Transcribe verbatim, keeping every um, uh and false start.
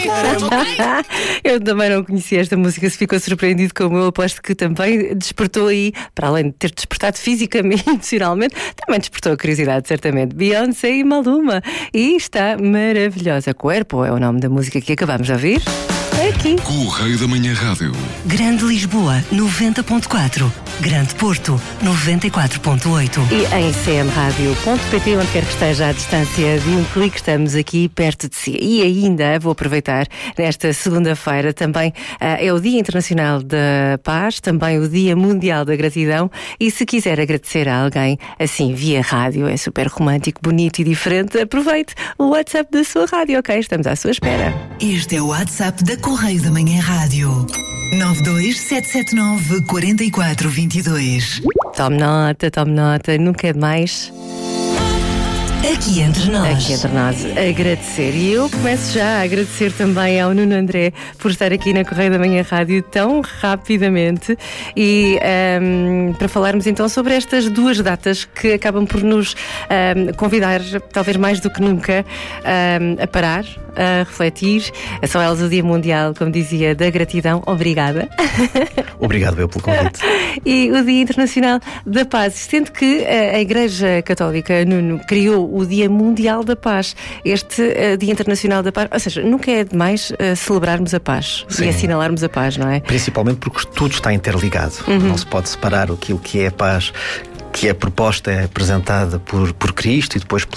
Eu também não conhecia esta música. Se ficou surpreendido como eu, aposto que também despertou aí, para além de ter despertado fisicamente e emocionalmente, também despertou a curiosidade, certamente. Beyoncé e Maluma. E está maravilhosa. Cuerpo é o nome da música que acabamos de ouvir. É aqui. Correio da Manhã Rádio. Grande Lisboa, noventa ponto quatro. Grande Porto, noventa e quatro ponto oito. E em c m radio ponto p t, onde quer que esteja à distância de um clique, estamos aqui perto de si. E ainda vou aproveitar, nesta segunda-feira também uh, é o Dia Internacional da Paz, também o Dia Mundial da Gratidão. E se quiser agradecer a alguém, assim, via rádio, é super romântico, bonito e diferente, aproveite o WhatsApp da sua rádio, ok? Estamos à sua espera. Este é o WhatsApp da Correio da Manhã Rádio. nove dois sete sete nove quatro quatro dois dois. Tome nota, tome nota, nunca é demais. Aqui entre nós. Aqui entre nós, agradecer. E eu começo já a agradecer também ao Nuno André por estar aqui na Correio da Manhã Rádio tão rapidamente e um, para falarmos então sobre estas duas datas que acabam por nos um, convidar, talvez mais do que nunca, um, a parar, a refletir. São elas o Dia Mundial, como dizia, da Gratidão. Obrigada. Obrigado eu pelo convite. E o Dia Internacional da Paz. Sendo que a Igreja Católica, Nuno, criou o Dia Mundial da Paz. Este uh, Dia Internacional da Paz, ou seja, nunca é demais uh, celebrarmos a paz. Sim. E assinalarmos a paz, não é? Principalmente porque tudo está interligado. Uhum. Não se pode separar aquilo que é a paz, que é proposta, é apresentada por, por Cristo e depois